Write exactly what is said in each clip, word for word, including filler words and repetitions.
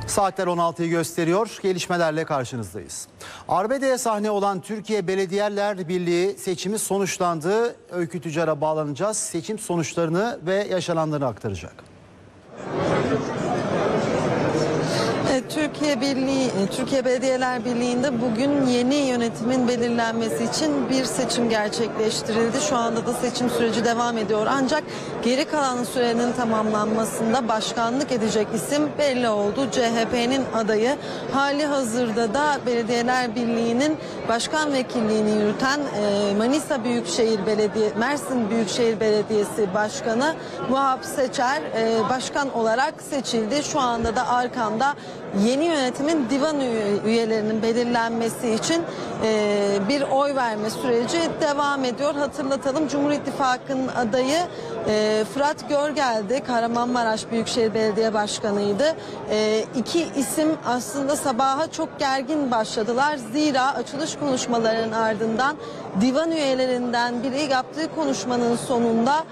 Saatler on altıyı gösteriyor. Gelişmelerle karşınızdayız. Arbede'ye sahne olan Türkiye Belediyeler Birliği seçimi sonuçlandı. Öykü Tüccar'a bağlanacağız. Seçim sonuçlarını ve yaşananları aktaracak. Türkiye Birliği, Türkiye Belediyeler Birliği'nde bugün yeni yönetimin belirlenmesi için bir seçim gerçekleştirildi. Şu anda da seçim süreci devam ediyor. Ancak geri kalan sürenin tamamlanmasında başkanlık edecek isim belli oldu. C H P'nin adayı, hali hazırda da Belediyeler Birliği'nin başkan vekilliğini yürüten Manisa Büyükşehir Belediye, Mersin Büyükşehir Belediyesi Başkanı Vahap Seçer başkan olarak seçildi. Şu anda da arkamda yeni yönetimin divan üyelerinin belirlenmesi için e, bir oy verme süreci devam ediyor. Hatırlatalım, Cumhur İttifakı'nın adayı e, Fırat Görgel'di. Kahramanmaraş Büyükşehir Belediye Başkanı'ydı. E, iki isim aslında sabaha çok gergin başladılar. Zira açılış konuşmalarının ardından divan üyelerinden biri yaptığı konuşmanın sonunda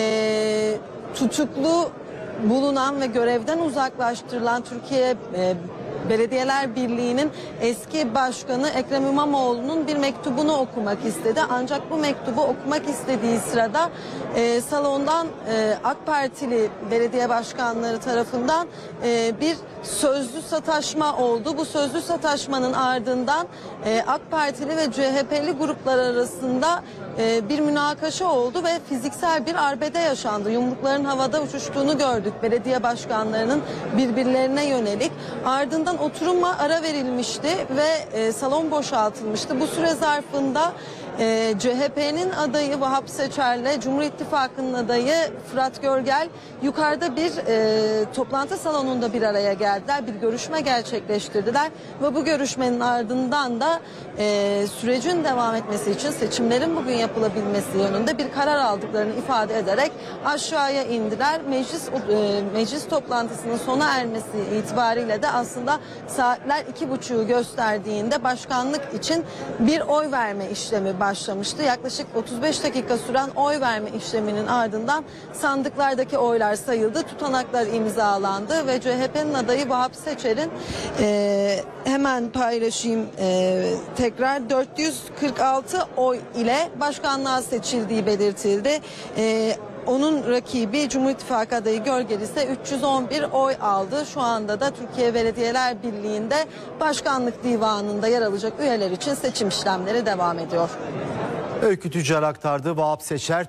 e, tutuklu bulunan ve görevden uzaklaştırılan Türkiye e, Belediyeler Birliği'nin eski başkanı Ekrem İmamoğlu'nun bir mektubunu okumak istedi. Ancak bu mektubu okumak istediği sırada e, salondan e, AK Partili belediye başkanları tarafından e, bir sözlü sataşma oldu. Bu sözlü sataşmanın ardından e, AK Partili ve C H P'li gruplar arasında e, bir münakaşa oldu ve fiziksel bir arbede yaşandı. Yumrukların havada uçuştuğunu gördük belediye başkanlarının birbirlerine yönelik. Ardından oturuma ara verilmişti ve e, salon boşaltılmıştı. Bu süre zarfında e, C H P'nin adayı Vahap Seçer'le Cumhur İttifakı'nın adayı Fırat Görgel yukarıda bir e, toplantı salonunda bir araya geldiler. Bir görüşme gerçekleştirdiler ve bu görüşmenin ardından da e, sürecin devam etmesi için seçimlerin bugün yapılabilmesi yönünde bir karar aldıklarını ifade ederek aşağıya indiler. Meclis e, meclis toplantısının sona ermesi itibariyle de aslında saatler iki buçuğu gösterdiğinde başkanlık için bir oy verme işlemi başlamıştı. Yaklaşık otuz beş dakika süren oy verme işleminin ardından sandıklardaki oylar sayıldı, tutanaklar imzalandı ve C H P'nin adayı Vahap Seçer'in e, hemen paylaşayım e, tekrar dört yüz kırk altı oy ile başkanlığa seçildiği belirtildi. E, Onun rakibi Cumhur İttifakı adayı Görgel ise üç yüz on bir oy aldı. Şu anda da Türkiye Belediyeler Birliği'nde başkanlık divanında yer alacak üyeler için seçim işlemleri devam ediyor. Öykü Tüccar aktardı. Vahap Seçer